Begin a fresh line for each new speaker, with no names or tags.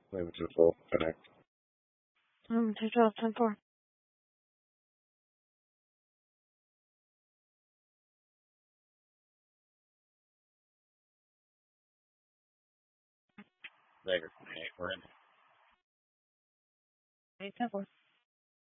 Leave it to full connect.
212, 10-4.
Dagger 28, we're in.
10-4.